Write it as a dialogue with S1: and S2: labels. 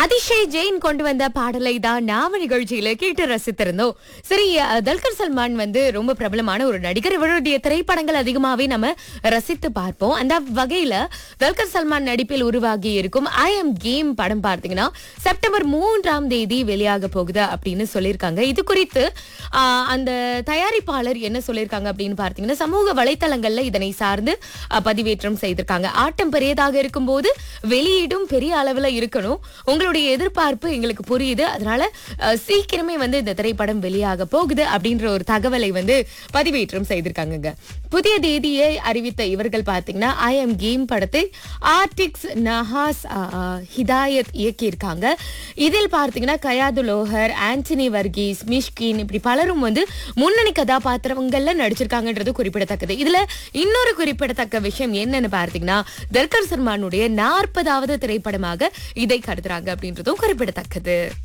S1: அதிஷய் ஜெயின் கொண்டு வந்த பாடலை தான் நாம நிகழ்ச்சியில கேட்டு ரசித்திருந்தோம். சரி, தல்கர் சல்மான் ரொம்ப பிரபலமான ஒரு நடிகர். இவருடைய திரைப்படங்கள் அதிகமாவே நம்ம ரசித்து பார்ப்போம். அந்த வகையில தல்கர் சல்மான் நடிப்பில் உருவாகி இருக்கும் ஐ எம் கேம் படம் பார்த்தீங்கன்னா செப்டம்பர் 3ஆம் தேதி வெளியாக போகுது அப்படின்னு சொல்லியிருக்காங்க. இது குறித்து அந்த தயாரிப்பாளர் என்ன சொல்லியிருக்காங்க அப்படின்னு பார்த்தீங்கன்னா, சமூக வலைத்தளங்கள்ல இதனை சார்ந்து பதிவேற்றம் செய்திருக்காங்க. ஆட்டம் பெரியதாக இருக்கும்போது வெளியீடும் பெரிய அளவுல இருக்கணும். உங்களுடைய எதிர்பார்ப்பு எங்களுக்கு புரியுது. அதனால சீக்கிரமே இந்த திரைப்படம் வெளியாக போகுது அப்படின்ற ஒரு தகவலை பதிவேற்றம் செய்திருக்காங்க. புதிய தேதியை அறிவித்த இவர்கள் பாத்தீங்கன்னா ஐ எம் கேம் படத்தை ஆர்டிக்ஸ் நஹாஸ் ஹிதாயத் இயக்கியிருக்காங்க. இதில் பார்த்தீங்கன்னா கயாது லோஹர், ஆண்டனி வர்கீஸ், மிஷ்கின் இப்படி பலரும் முன்னணி கதாபாத்திரங்கள்ல நடிச்சிருக்காங்கன்றது குறிப்பிடத்தக்கது. இதுல இன்னொரு குறிப்பிடத்தக்க விஷயம் என்னன்னு பார்த்தீங்கன்னா, தல்கர் சல்மானுடைய 40வது திரைப்படமாக இதை கருதுறாங்க அப்படின்றதும் குறிப்பிடத்தக்கது.